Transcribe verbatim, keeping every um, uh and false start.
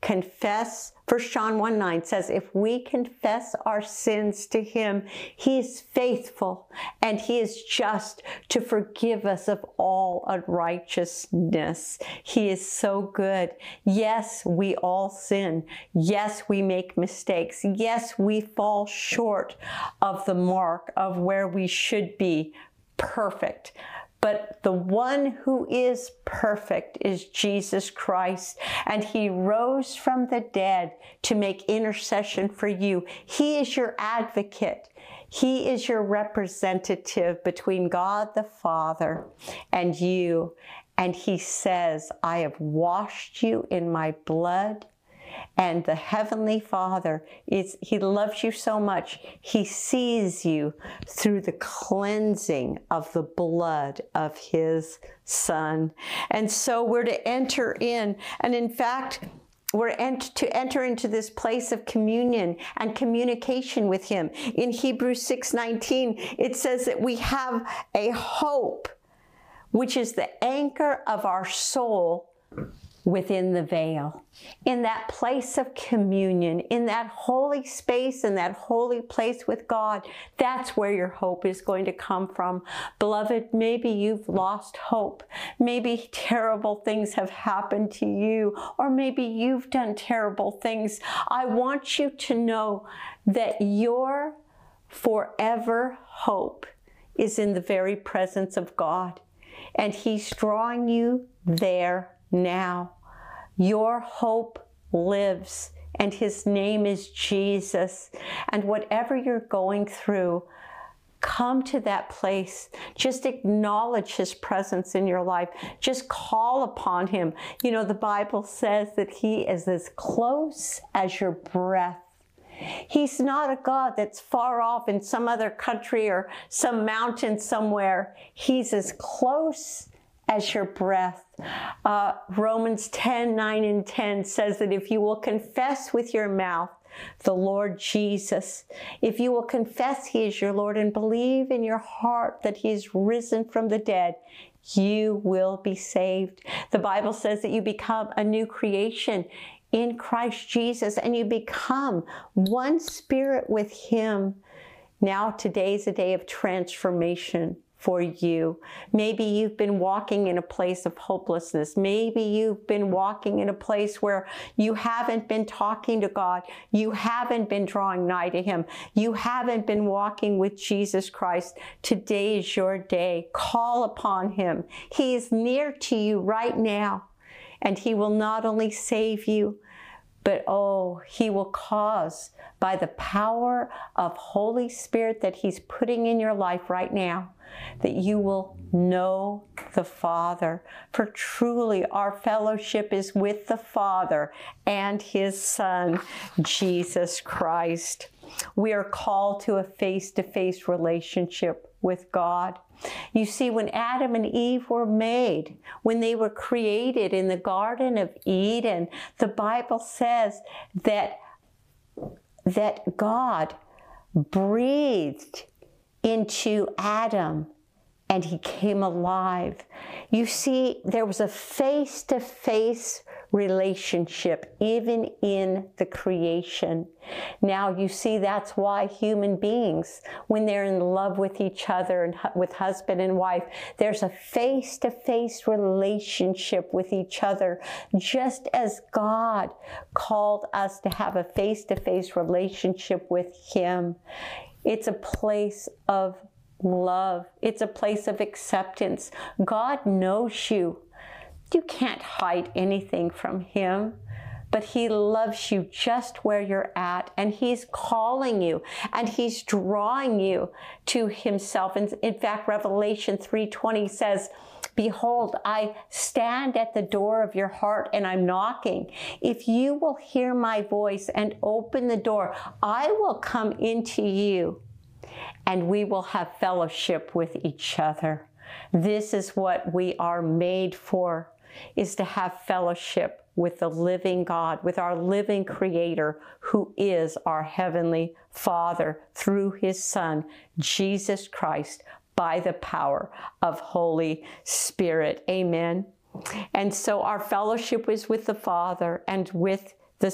confess, First John one nine says, if we confess our sins to him, he is faithful and he is just to forgive us of all unrighteousness. He is so good. Yes, we all sin. Yes, we make mistakes. Yes, we fall short of the mark of where we should be perfect. But the one who is perfect is Jesus Christ, and he rose from the dead to make intercession for you. He is your advocate. He is your representative between God the Father and you. And he says, I have washed you in my blood. And the Heavenly Father, is, he loves you so much, he sees you through the cleansing of the blood of his Son. And so we're to enter in, and in fact, we're ent- to enter into this place of communion and communication with him. In Hebrews six nineteen, it says that we have a hope, which is the anchor of our soul within the veil. In that place of communion, in that holy space, in that holy place with God, that's where your hope is going to come from. Beloved, maybe you've lost hope. Maybe terrible things have happened to you, or maybe you've done terrible things. I want you to know that your forever hope is in the very presence of God, and he's drawing you there now. Your hope lives, and his name is Jesus. And whatever you're going through, come to that place. Just acknowledge his presence in your life. Just call upon him. You know, the Bible says that he is as close as your breath. He's not a God that's far off in some other country or some mountain somewhere. He's as close as your breath. Uh, Romans ten nine and ten says that if you will confess with your mouth the Lord Jesus, if you will confess he is your Lord and believe in your heart that he is risen from the dead, you will be saved. The Bible says that you become a new creation in Christ Jesus, and you become one spirit with him. Now today's a day of transformation for you. Maybe you've been walking in a place of hopelessness. Maybe you've been walking in a place where you haven't been talking to God. You haven't been drawing nigh to him. You haven't been walking with Jesus Christ. Today is your day. Call upon him. He is near to you right now, and he will not only save you, but oh, he will cause, by the power of Holy Spirit that he's putting in your life right now, that you will know the Father. For truly our fellowship is with the Father and his Son, Jesus Christ. We are called to a face-to-face relationship with God. You see, when Adam and Eve were made, when they were created in the Garden of Eden, the Bible says that, that God breathed into Adam and he came alive. You see, there was a face-to-face relationship even in the creation. Now you see, that's why human beings, when they're in love with each other and with husband and wife, there's a face-to-face relationship with each other, just as God called us to have a face-to-face relationship with him. It's a place of love. It's a place of acceptance. God knows you. You can't hide anything from him, but he loves you just where you're at, and he's calling you, and he's drawing you to himself. And in fact, Revelation three twenty says, behold, I stand at the door of your heart and I'm knocking. If you will hear my voice and open the door, I will come into you and we will have fellowship with each other. This is what we are made for, is to have fellowship with the living God, with our living Creator, who is our Heavenly Father, through his Son, Jesus Christ, by the power of Holy Spirit. Amen. And so our fellowship is with the Father and with